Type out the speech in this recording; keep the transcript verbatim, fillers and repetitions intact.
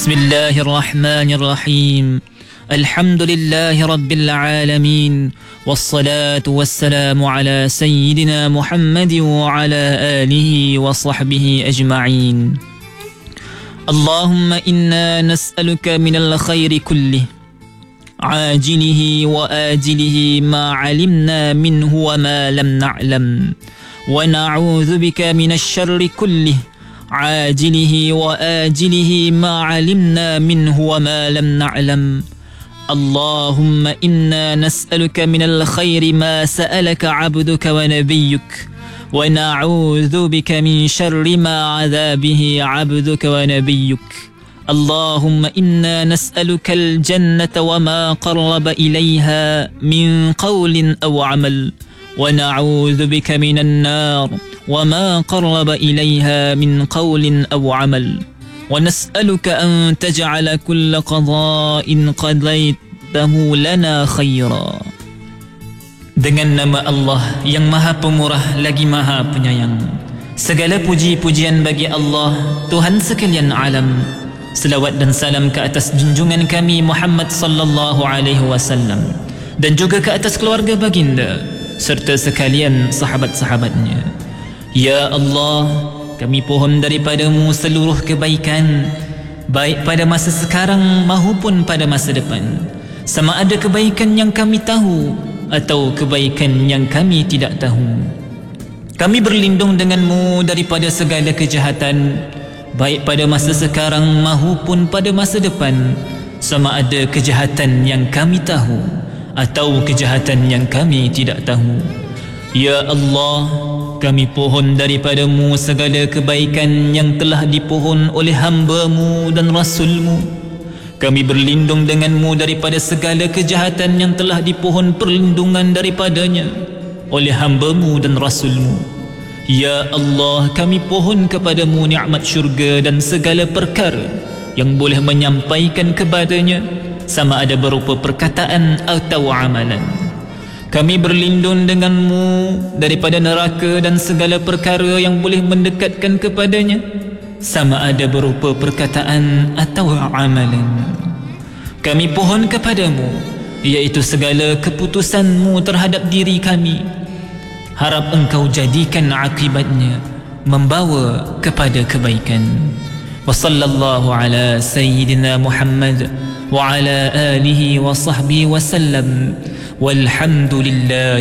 Bismillahirrahmanirrahim. Alhamdulillahi rabbil alamin. Wassalatu wassalamu ala sayyidina Muhammadin wa ala alihi wa sahbihi ajma'in. Allahumma inna nas'aluka minal khairi kullih, ajilihi wa ajilihi ma alimna minhu wa ma lam na'lam, wa na'udzu bika minasy syarri kullih, عاجله وآجله ما علمنا منه وما لم نعلم. اللهم إنا نسألك من الخير ما سألك عبدك ونبيك، ونعوذ بك من شر ما عذا به عبدك ونبيك. اللهم إنا نسألك الجنة وما قرب إليها من قول أو عمل، ونعوذ بك من النار وما قرب إليها من قول أو عمل، ونسألك أن تجعل كل قضاء قضيته لنا خيرا. Dengan nama Allah yang Maha Pemurah lagi Maha Penyayang, segala puji-pujian bagi Allah, Tuhan sekalian alam. Selawat dan salam ke atas junjungan kami Muhammad sallallahu alaihi wasallam, dan juga ke atas keluarga baginda serta sekalian sahabat-sahabatnya. Ya Allah, kami pohon daripadamu seluruh kebaikan, baik pada masa sekarang maupun pada masa depan, sama ada kebaikan yang kami tahu atau kebaikan yang kami tidak tahu. Kami berlindung denganmu daripada segala kejahatan, baik pada masa sekarang maupun pada masa depan, sama ada kejahatan yang kami tahu atau kejahatan yang kami tidak tahu. Ya Allah, kami pohon daripadamu segala kebaikan yang telah dipohon oleh hamba-Mu dan Rasul-Mu. Kami berlindung denganmu daripada segala kejahatan yang telah dipohon perlindungan daripadanya oleh hamba-Mu dan Rasul-Mu. Ya Allah, kami pohon kepadamu nikmat syurga dan segala perkara yang boleh menyampaikan kepadanya, sama ada berupa perkataan atau amalan. Kami berlindung denganmu daripada neraka dan segala perkara yang boleh mendekatkan kepadanya, sama ada berupa perkataan atau amalan. Kami pohon kepadamu, iaitu segala keputusanmu terhadap diri kami, harap engkau jadikan akibatnya membawa kepada kebaikan. Wa sallallahu ala sayyidina Muhammad wa ala alihi wa sahbihi wa sallam. Walhamdulillah.